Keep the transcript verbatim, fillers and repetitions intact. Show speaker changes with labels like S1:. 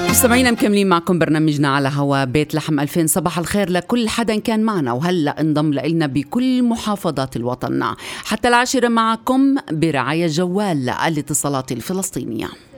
S1: مستمعينا مكملين معكم برنامجنا على هوا بيت لحم ألفين. صباح الخير لكل حدا كان معنا وهلأ انضم لنا بكل محافظات الوطن حتى العاشرة معكم برعاية جوال الاتصالات الفلسطينية.